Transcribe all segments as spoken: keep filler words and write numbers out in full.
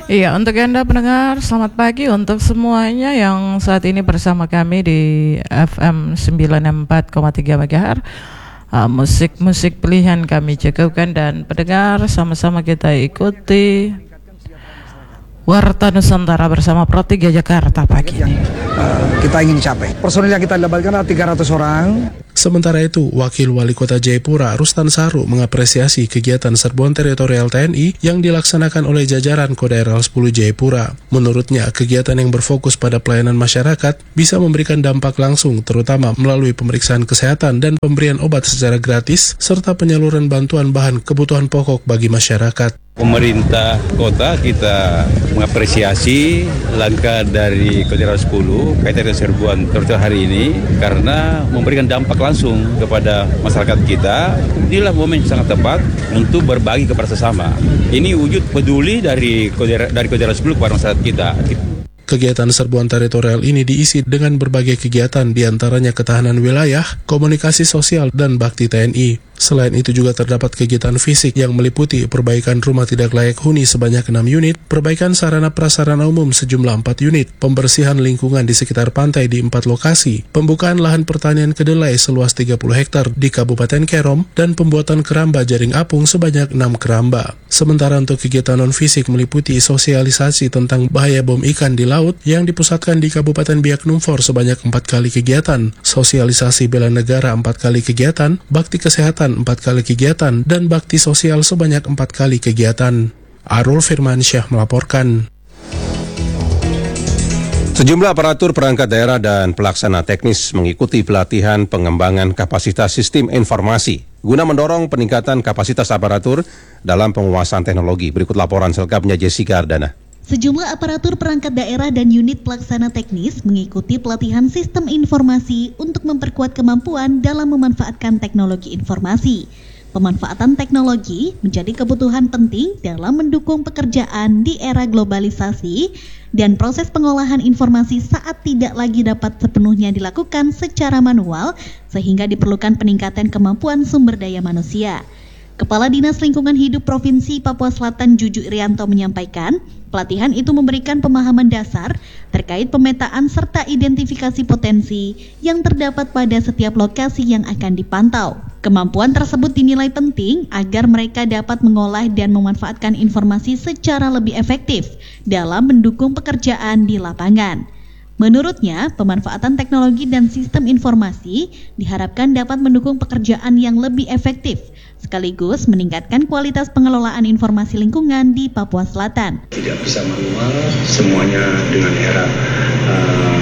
Iya, untuk Anda pendengar, selamat pagi untuk semuanya yang saat ini bersama kami di F M sembilan puluh empat koma tiga MHz. Uh, musik-musik pilihan kami cukupkan dan pendengar sama-sama kita ikuti Warta Nusantara bersama Pro tiga Jakarta pagi ini. Uh, kita ingin capai. Personil yang kita dapatkan adalah tiga ratus orang. Sementara itu, Wakil Wali Kota Jayapura, Rustan Saru, mengapresiasi kegiatan serbuan teritorial T N I yang dilaksanakan oleh jajaran Kodaeral sepuluh Jayapura. Menurutnya, kegiatan yang berfokus pada pelayanan masyarakat bisa memberikan dampak langsung, terutama melalui pemeriksaan kesehatan dan pemberian obat secara gratis, serta penyaluran bantuan bahan kebutuhan pokok bagi masyarakat. Pemerintah kota kita mengapresiasi langkah dari Kodaeral sepuluh kaitan dengan serbuan teritorial hari ini karena memberikan dampak langsung kepada masyarakat kita. Inilah momen yang sangat tepat untuk berbagi kepada sesama. Ini wujud peduli dari Kodaeral, dari Kodaeral sepuluh kepada masyarakat kita. Kegiatan serbuan teritorial ini diisi dengan berbagai kegiatan, diantaranya ketahanan wilayah, komunikasi sosial, dan bakti T N I. Selain itu juga terdapat kegiatan fisik yang meliputi perbaikan rumah tidak layak huni sebanyak enam unit, perbaikan sarana prasarana umum sejumlah empat unit, pembersihan lingkungan di sekitar pantai di empat lokasi, pembukaan lahan pertanian kedelai seluas tiga puluh hektar di Kabupaten Kerom, dan pembuatan keramba jaring apung sebanyak enam keramba. Sementara untuk kegiatan non-fisik meliputi sosialisasi tentang bahaya bom ikan di laut yang dipusatkan di Kabupaten Biak Numfor sebanyak empat kali kegiatan, sosialisasi bela negara empat kali kegiatan, bakti kesehatan empat kali kegiatan, dan bakti sosial sebanyak empat kali kegiatan. Arul Firmansyah melaporkan. Sejumlah aparatur perangkat daerah dan pelaksana teknis mengikuti pelatihan pengembangan kapasitas sistem informasi guna mendorong peningkatan kapasitas aparatur dalam penguasaan teknologi. Berikut laporan selengkapnya Jessica Ardana. Sejumlah aparatur perangkat daerah dan unit pelaksana teknis mengikuti pelatihan sistem informasi untuk memperkuat kemampuan dalam memanfaatkan teknologi informasi. Pemanfaatan teknologi menjadi kebutuhan penting dalam mendukung pekerjaan di era globalisasi dan proses pengolahan informasi saat tidak lagi dapat sepenuhnya dilakukan secara manual sehingga diperlukan peningkatan kemampuan sumber daya manusia. Kepala Dinas Lingkungan Hidup Provinsi Papua Selatan Juju Irianto menyampaikan, pelatihan itu memberikan pemahaman dasar terkait pemetaan serta identifikasi potensi yang terdapat pada setiap lokasi yang akan dipantau. Kemampuan tersebut dinilai penting agar mereka dapat mengolah dan memanfaatkan informasi secara lebih efektif dalam mendukung pekerjaan di lapangan. Menurutnya, pemanfaatan teknologi dan sistem informasi diharapkan dapat mendukung pekerjaan yang lebih efektif, sekaligus meningkatkan kualitas pengelolaan informasi lingkungan di Papua Selatan. Tidak bisa manual, semuanya dengan era uh,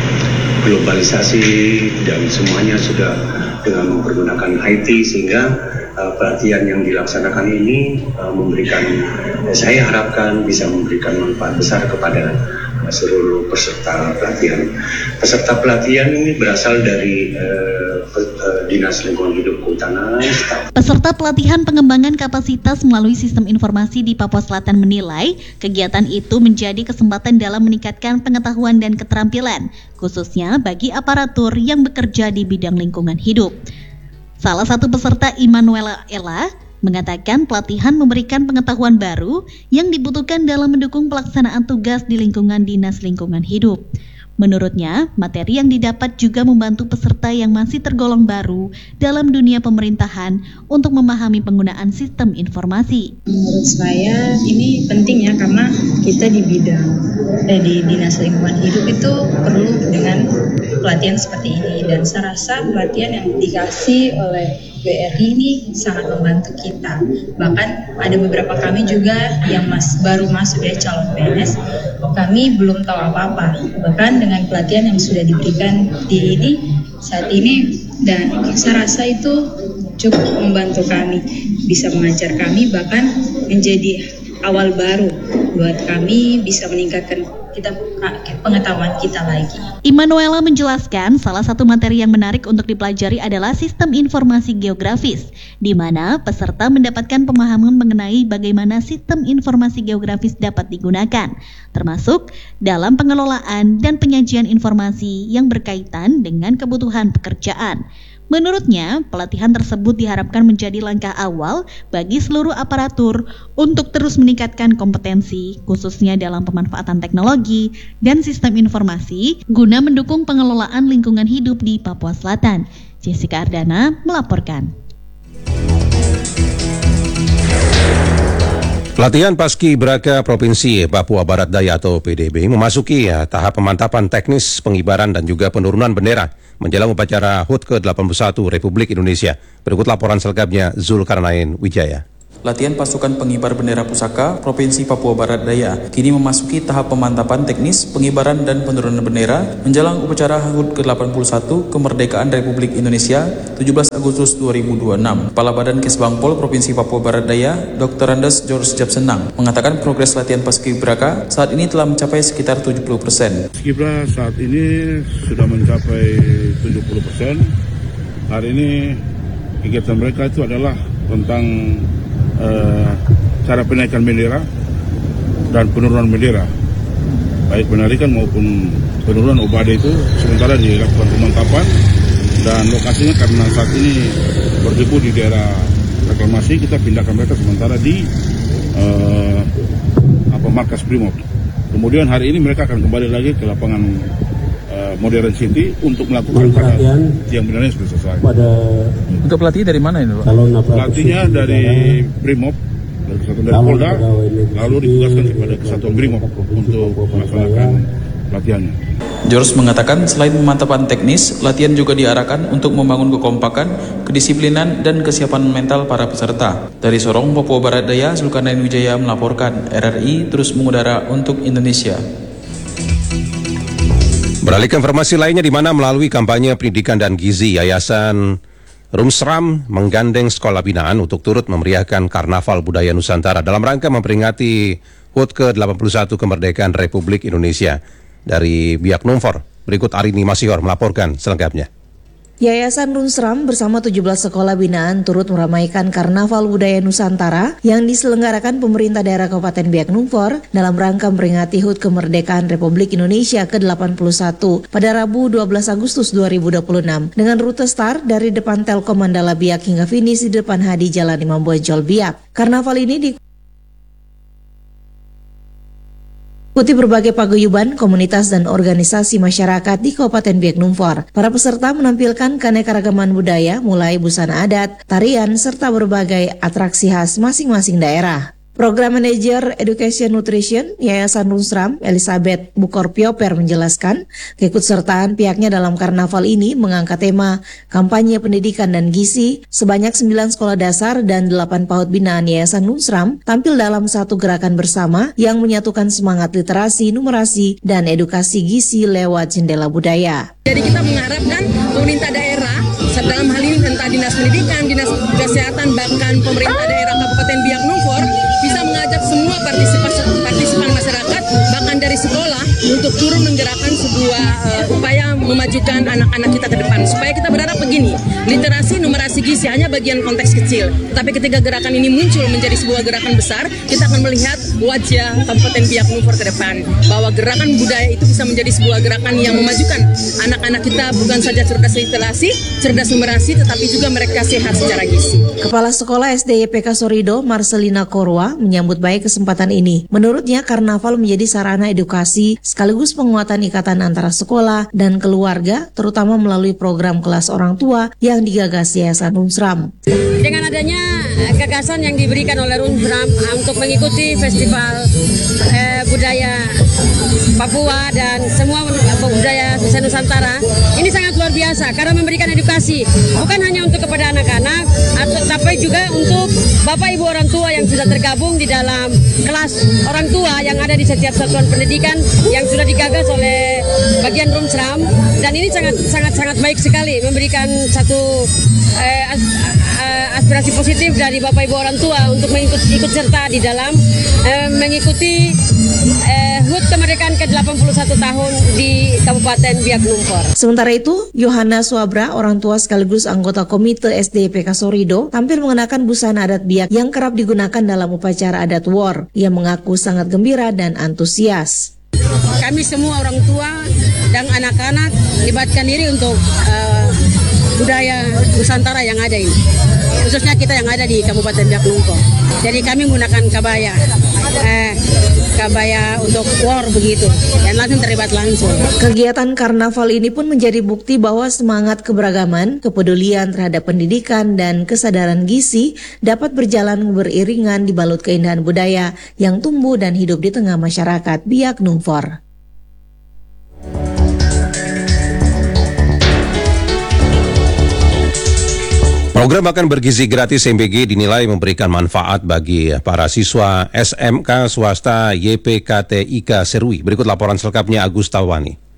globalisasi dan semuanya sudah dengan mempergunakan I T sehingga uh, pelatihan yang dilaksanakan ini uh, memberikan, eh, saya harapkan bisa memberikan manfaat besar kepada seluruh peserta pelatihan. Peserta pelatihan ini berasal dari uh, uh, Dinas Lingkungan Hidup Kehutanan. Peserta pelatihan pengembangan kapasitas melalui sistem informasi di Papua Selatan menilai kegiatan itu menjadi kesempatan dalam meningkatkan pengetahuan dan keterampilan, khususnya bagi aparatur yang bekerja di bidang lingkungan hidup. Salah satu peserta, Immanuela Ella, mengatakan pelatihan memberikan pengetahuan baru yang dibutuhkan dalam mendukung pelaksanaan tugas di lingkungan Dinas Lingkungan Hidup. Menurutnya, materi yang didapat juga membantu peserta yang masih tergolong baru dalam dunia pemerintahan untuk memahami penggunaan sistem informasi. Menurut saya ini penting ya, karena kita di bidang eh, di Dinas Lingkungan Hidup itu perlu dengan pelatihan seperti ini, dan saya rasa pelatihan yang dikasih oleh B R I ini sangat membantu kita. Bahkan ada beberapa kami juga yang mas, baru masuk ya calon P N S, kami belum tahu apa-apa. Bahkan dengan pelatihan yang sudah diberikan di ini saat ini, dan saya rasa itu cukup membantu kami, bisa mengajar kami, bahkan menjadi awal baru buat kami bisa meningkatkan kita pengetahuan kita lagi. Immanuela menjelaskan salah satu materi yang menarik untuk dipelajari adalah sistem informasi geografis, di mana peserta mendapatkan pemahaman mengenai bagaimana sistem informasi geografis dapat digunakan, termasuk dalam pengelolaan dan penyajian informasi yang berkaitan dengan kebutuhan pekerjaan. Menurutnya, pelatihan tersebut diharapkan menjadi langkah awal bagi seluruh aparatur untuk terus meningkatkan kompetensi, khususnya dalam pemanfaatan teknologi dan sistem informasi, guna mendukung pengelolaan lingkungan hidup di Papua Selatan. Jessica Ardana melaporkan. Pelatihan Paskibraka Provinsi Papua Barat Daya atau P D B memasuki ya, tahap pemantapan teknis pengibaran dan juga penurunan bendera menjelang upacara H U T ke delapan puluh satu Republik Indonesia. Berikut laporan selengkapnya Zulkarnain Wijaya. Latihan pasukan pengibar bendera pusaka Provinsi Papua Barat Daya kini memasuki tahap pemantapan teknis pengibaran dan penurunan bendera menjelang upacara H U T ke delapan puluh satu Kemerdekaan Republik Indonesia tujuh belas Agustus dua ribu dua puluh enam. Kepala Badan Kesbangpol Provinsi Papua Barat Daya, Doktor Andes George Japsenang, mengatakan progres latihan Paskibraka saat ini telah mencapai sekitar tujuh puluh persen. Paskibra saat ini sudah mencapai tujuh puluh persen. Hari ini kegiatan mereka itu adalah tentang Uh, cara penaikan bendera dan penurunan bendera, baik penarikan maupun penurunan obade itu sementara dilakukan pemantapan, dan lokasinya karena saat ini berdebu di daerah reklamasi, kita pindahkan mereka sementara di uh, apa markas Brimob. Kemudian hari ini mereka akan kembali lagi ke lapangan uh, Modern City untuk melakukan pelatihan yang benarnya sudah selesai. Pada Untuk pelatih dari mana ini, Pak? Pelatihnya dari Brimob, dari kesatuan dari Polda, lalu ditugaskan kepada kesatuan Brimob untuk melaksanakan pelatihannya. George mengatakan selain pemantapan teknis, latihan juga diarahkan untuk membangun kekompakan, kedisiplinan, dan kesiapan mental para peserta. Dari Sorong, Papua Barat Daya, Zulkarnain Wijaya melaporkan, R R I terus mengudara untuk Indonesia. Beralih ke informasi lainnya, di mana melalui kampanye pendidikan dan gizi, Yayasan Rumsram menggandeng sekolah binaan untuk turut memeriahkan Karnaval Budaya Nusantara dalam rangka memperingati H U T ke delapan puluh satu Kemerdekaan Republik Indonesia. Dari Biak Numfor, berikut Arini Masihor melaporkan selengkapnya. Yayasan Rumsram bersama tujuh belas sekolah binaan turut meramaikan Karnaval Budaya Nusantara yang diselenggarakan pemerintah daerah Kabupaten Biak Numfor dalam rangka memperingati H U T Kemerdekaan Republik Indonesia ke delapan puluh satu pada Rabu dua belas Agustus dua ribu dua puluh enam dengan rute start dari depan Telkom Mandala Biak hingga finish di depan Hadi Jalan Imam Bonjol Biak. Karnaval ini di ikuti berbagai paguyuban, komunitas, dan organisasi masyarakat di Kabupaten Biak Numfor. Para peserta menampilkan keanekaragaman budaya, mulai busana adat, tarian, serta berbagai atraksi khas masing-masing daerah. Program Manager Education Nutrition Yayasan Rumsram, Elizabeth Bukorpioper menjelaskan, keikutsertaan pihaknya dalam karnaval ini mengangkat tema kampanye pendidikan dan gizi. Sebanyak sembilan sekolah dasar dan delapan PAUD binaan Yayasan Rumsram tampil dalam satu gerakan bersama yang menyatukan semangat literasi, numerasi, dan edukasi gizi lewat jendela budaya. Jadi kita mengharapkan pemerintah daerah, dalam hal ini entah Dinas Pendidikan, Dinas Kesehatan, bahkan pemerintah daerah Kabupaten Biak Numfor bisa mengajak semua partisipan, partisipan masyarakat, bahkan dari sekolah, untuk turun menggerakkan sebuah uh, upaya memajukan anak-anak kita ke depan. Supaya kita berharap begini, literasi, numerasi, gizi hanya bagian konteks kecil. Tapi ketika gerakan ini muncul menjadi sebuah gerakan besar, kita akan melihat wajah Kabupaten Biak Numfor ke depan. Bahwa gerakan budaya itu bisa menjadi sebuah gerakan yang memajukan anak-anak kita bukan saja cerdas literasi, cerdas numerasi, tetapi juga mereka sehat secara gizi. Kepala Sekolah S D Y P K Sorido, Marcelina Korwa, menyambut baik kesempatan ini. Menurutnya, karnaval menjadi sarana edukasi sekaligus penguatan ikatan antara sekolah dan keluarga, terutama melalui program kelas orang tua yang digagas Yayasan Rumsram. Dengan adanya gagasan yang diberikan oleh Rumsram untuk mengikuti festival eh, budaya Papua dan semua budaya Nusantara, ini sangat luar biasa karena memberikan edukasi bukan hanya untuk kepada anak-anak, atau tapi juga untuk bapak ibu orang tua yang sudah tergabung di dalam kelas orang tua yang ada di setiap satuan pendidikan yang sudah digagas oleh bagian Rumsram, dan ini sangat sangat sangat baik sekali memberikan satu eh, as, eh, aspirasi positif dari bapak ibu orang tua untuk mengikut ikut serta di dalam eh, mengikuti eh, H U T Kemerdekaan ke delapan puluh satu tahun di Kabupaten Biak Numfor. Sementara itu, Yohana Swabra, orang tua sekaligus anggota Komite S D Y P K Sorido, tampil mengenakan busana adat Biak yang kerap digunakan dalam upacara adat war. Ia mengaku sangat gembira dan antusias. Kami semua orang tua dan anak-anak libatkan diri untuk uh, budaya Nusantara yang ada ini, khususnya kita yang ada di Kabupaten Biak Numfor. Jadi kami menggunakan kabaya, eh, kabaya untuk war begitu, dan langsung terlibat langsung. Kegiatan karnaval ini pun menjadi bukti bahwa semangat keberagaman, kepedulian terhadap pendidikan, dan kesadaran gizi dapat berjalan beriringan dibalut keindahan budaya yang tumbuh dan hidup di tengah masyarakat Biak Numfor. Program Makan Bergizi Gratis M B G dinilai memberikan manfaat bagi para siswa S M K swasta Y P K T I K Serui. Berikut laporan selengkapnya Agus Tawani.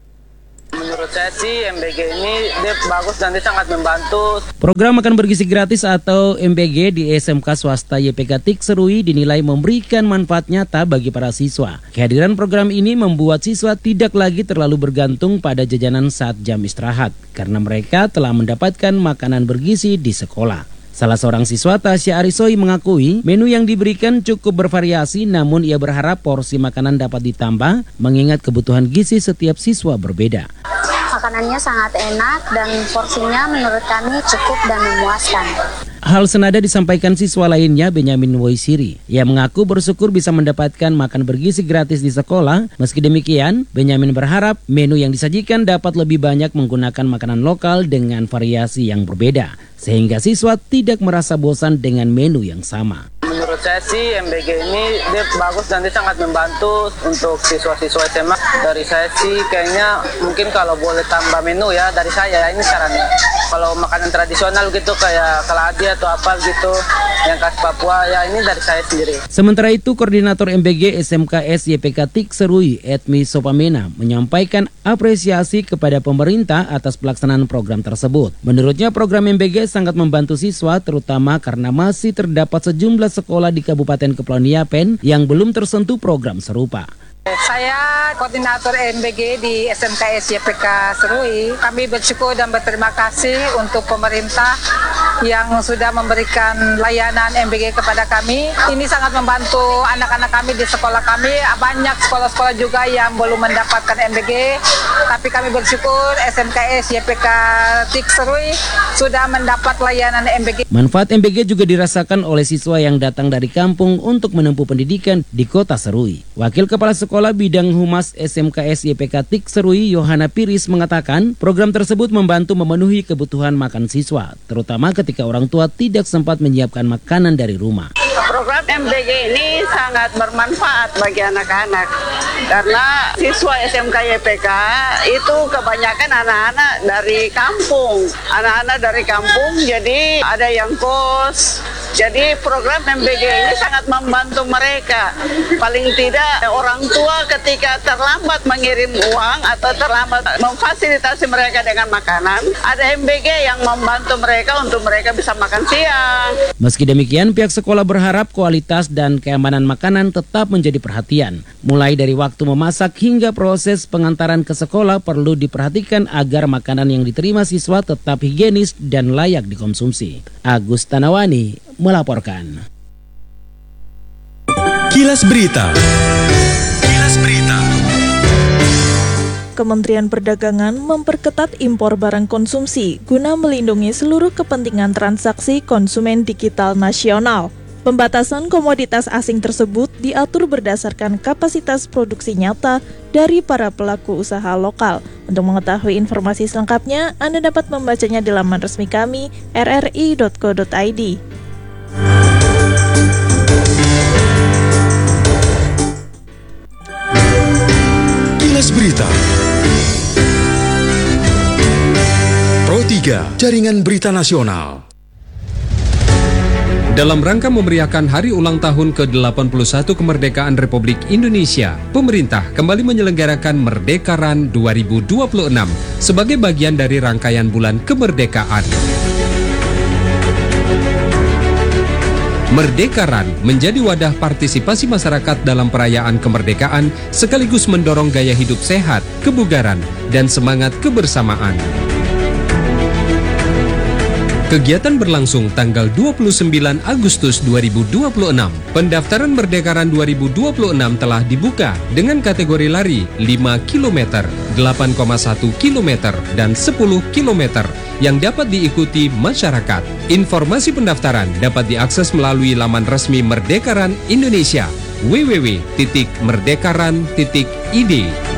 Menurut saya sih M B G ini dia bagus dan dia sangat membantu. Program Makan Bergizi Gratis atau M B G di S M K swasta Y P K T I K Serui dinilai memberikan manfaat nyata bagi para siswa. Kehadiran program ini membuat siswa tidak lagi terlalu bergantung pada jajanan saat jam istirahat, karena mereka telah mendapatkan makanan bergizi di sekolah. Salah seorang siswa, Tasya Arisoi, mengakui menu yang diberikan cukup bervariasi, namun ia berharap porsi makanan dapat ditambah mengingat kebutuhan gizi setiap siswa berbeda. Makanannya sangat enak dan porsinya menurut kami cukup dan memuaskan. Hal senada disampaikan siswa lainnya, Benyamin Woisiri. Ia mengaku bersyukur bisa mendapatkan makan bergizi gratis di sekolah. Meski demikian, Benyamin berharap menu yang disajikan dapat lebih banyak menggunakan makanan lokal dengan variasi yang berbeda, sehingga siswa tidak merasa bosan dengan menu yang sama. Menurut saya sih M B G ini dia bagus dan dia sangat membantu untuk siswa-siswa S M A. Dari saya sih kayaknya mungkin kalau boleh tambah menu ya dari saya, ini sarannya. Kalau makanan tradisional gitu kayak keladi atau apa gitu yang khas Papua, ya ini dari saya sendiri. Sementara itu, Koordinator M B G S M K S Y P K T I K Serui, Edmi Sopamena, menyampaikan apresiasi kepada pemerintah atas pelaksanaan program tersebut. Menurutnya, program M B G sangat membantu siswa, terutama karena masih terdapat sejumlah sekolah di Kabupaten Kepulauan Yapen yang belum tersentuh program serupa. Saya koordinator M B G di S M K S Y P K Serui. Kami bersyukur dan berterima kasih untuk pemerintah yang sudah memberikan layanan M B G kepada kami. Ini sangat membantu anak-anak kami di sekolah kami. Banyak sekolah-sekolah juga yang belum mendapatkan M B G, tapi kami bersyukur S M K S Y P K T I K Serui sudah mendapat layanan M B G. Manfaat M B G juga dirasakan oleh siswa yang datang dari kampung untuk menempuh pendidikan di kota Serui. Wakil Kepala Sekolah Sekolah Bidang Humas S M K S Y P K T I K Serui, Yohana Piris, mengatakan program tersebut membantu memenuhi kebutuhan makan siswa, terutama ketika orang tua tidak sempat menyiapkan makanan dari rumah. Program M B G ini sangat bermanfaat bagi anak-anak karena siswa S M K Y P K itu kebanyakan anak-anak dari kampung, anak-anak dari kampung, jadi ada yang kos. Jadi program M B G ini sangat membantu mereka. Paling tidak orang tua ketika terlambat mengirim uang atau terlambat memfasilitasi mereka dengan makanan, ada M B G yang membantu mereka untuk mereka bisa makan siang. Meski demikian, pihak sekolah berharap kualitas dan keamanan makanan tetap menjadi perhatian. Mulai dari waktu memasak hingga proses pengantaran ke sekolah perlu diperhatikan agar makanan yang diterima siswa tetap higienis dan layak dikonsumsi. Agus Tanawani melaporkan. Kilas Berita. Kilas Berita. Kementerian Perdagangan memperketat impor barang konsumsi guna melindungi seluruh kepentingan transaksi konsumen digital nasional. Pembatasan komoditas asing tersebut diatur berdasarkan kapasitas produksi nyata dari para pelaku usaha lokal. Untuk mengetahui informasi selengkapnya, Anda dapat membacanya di laman resmi kami r r i dot co dot i d. Kilas Berita. Pro tiga, Jaringan Berita Nasional. Dalam rangka memeriahkan hari ulang tahun ke delapan puluh satu kemerdekaan Republik Indonesia, pemerintah kembali menyelenggarakan Merdekaran dua ribu dua puluh enam sebagai bagian dari rangkaian bulan kemerdekaan. Merdekaran menjadi wadah partisipasi masyarakat dalam perayaan kemerdekaan sekaligus mendorong gaya hidup sehat, kebugaran, dan semangat kebersamaan. Kegiatan berlangsung tanggal dua puluh sembilan Agustus dua ribu dua puluh enam. Pendaftaran Merdekaran dua ribu dua puluh enam telah dibuka dengan kategori lari lima kilometer, delapan koma satu kilometer, dan sepuluh kilometer yang dapat diikuti masyarakat. Informasi pendaftaran dapat diakses melalui laman resmi Merdekaran Indonesia w w w titik merdekaran titik i d.